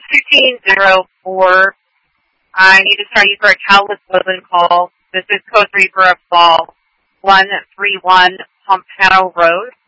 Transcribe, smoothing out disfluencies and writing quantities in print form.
1504. I need to start you for a Cowlitz Woodland call. This is code 3 for a fall. 131 Pompano Road.